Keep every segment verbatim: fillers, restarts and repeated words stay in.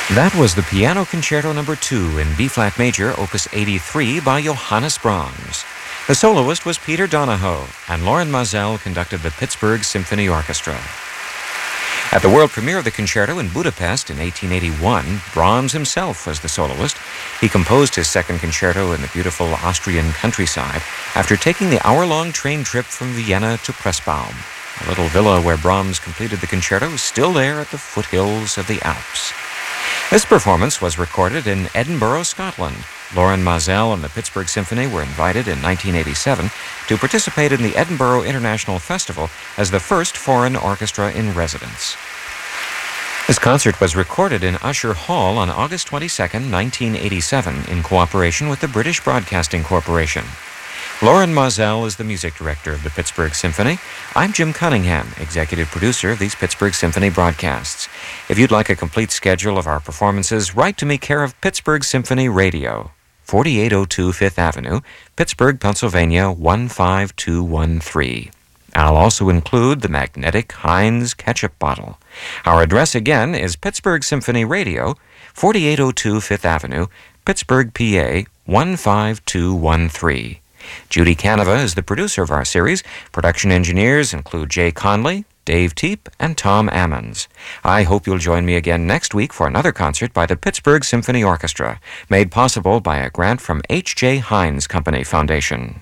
That was the Piano Concerto Number two in B-flat major, Opus eighty-three by Johannes Brahms. The soloist was Peter Donahoe, and Loren Maazel conducted the Pittsburgh Symphony Orchestra. At the world premiere of the concerto in Budapest in eighteen eighty-one, Brahms himself was the soloist. He composed his second concerto in the beautiful Austrian countryside after taking the hour-long train trip from Vienna to Pressbaum. The little villa where Brahms completed the concerto is still there at the foothills of the Alps. This performance was recorded in Edinburgh, Scotland. Loren Maazel and the Pittsburgh Symphony were invited in nineteen eighty-seven to participate in the Edinburgh International Festival as the first foreign orchestra in residence. This concert was recorded in Usher Hall on August twenty-second, nineteen eighty-seven, in cooperation with the British Broadcasting Corporation. Loren Maazel is the music director of the Pittsburgh Symphony. I'm Jim Cunningham, executive producer of these Pittsburgh Symphony broadcasts. If you'd like a complete schedule of our performances, write to me care of Pittsburgh Symphony Radio, forty-eight oh two Fifth Avenue, Pittsburgh, Pennsylvania, one five two one three. I'll also include the magnetic Heinz ketchup bottle. Our address again is Pittsburgh Symphony Radio, forty-eight oh two Fifth Avenue, Pittsburgh, P A, one five two one three. Judy Canova is the producer of our series. Production engineers include Jay Conley, Dave Teep, and Tom Ammons. I hope you'll join me again next week for another concert by the Pittsburgh Symphony Orchestra, made possible by a grant from H J Heinz Company Foundation.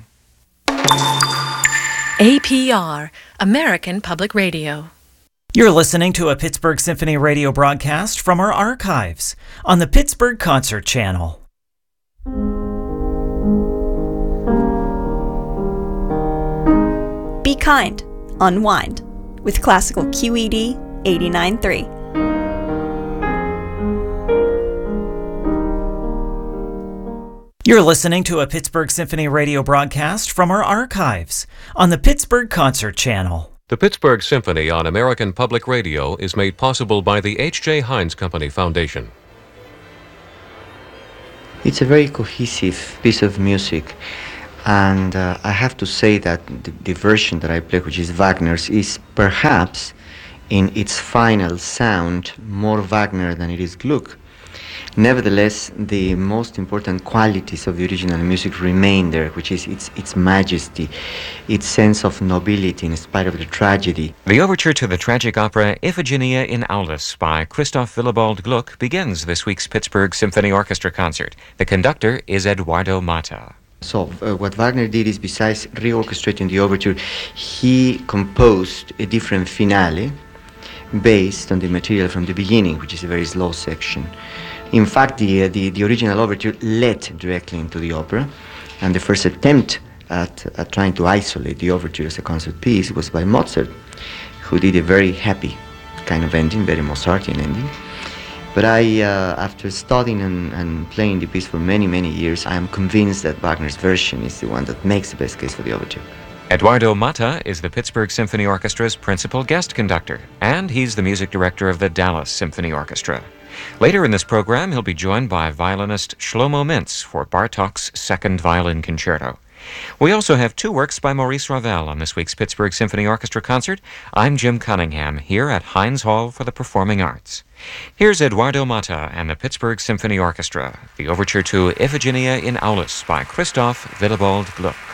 A P R, American Public Radio. You're listening to a Pittsburgh Symphony Radio broadcast from our archives on the Pittsburgh Concert Channel. Be kind, unwind, with classical Q E D eighty-nine point three. You're listening to a Pittsburgh Symphony Radio broadcast from our archives on the Pittsburgh Concert Channel. The Pittsburgh Symphony on American Public Radio is made possible by the H J Heinz Company Foundation. It's a very cohesive piece of music. And uh, I have to say that the, the version that I play, which is Wagner's, is perhaps in its final sound more Wagner than it is Gluck. Nevertheless, the most important qualities of the original music remain there, which is its its majesty, its sense of nobility in spite of the tragedy. The overture to the tragic opera Iphigenia in Aulis by Christoph Willibald Gluck begins this week's Pittsburgh Symphony Orchestra concert. The conductor is Eduardo Mata. So uh, what Wagner did is, besides reorchestrating the overture, he composed a different finale based on the material from the beginning, which is a very slow section. In fact, the, uh, the, the original overture led directly into the opera, and the first attempt at, at trying to isolate the overture as a concert piece was by Mozart, who did a very happy kind of ending, very Mozartian ending. But I, uh, after studying and, and playing the piece for many, many years, I am convinced that Wagner's version is the one that makes the best case for the overture. Eduardo Mata is the Pittsburgh Symphony Orchestra's principal guest conductor, and he's the music director of the Dallas Symphony Orchestra. Later in this program, he'll be joined by violinist Shlomo Mintz for Bartók's Second Violin Concerto. We also have two works by Maurice Ravel on this week's Pittsburgh Symphony Orchestra concert. I'm Jim Cunningham, here at Heinz Hall for the Performing Arts. Here's Eduardo Mata and the Pittsburgh Symphony Orchestra, the overture to Iphigenia in Aulis by Christoph Willibald Gluck.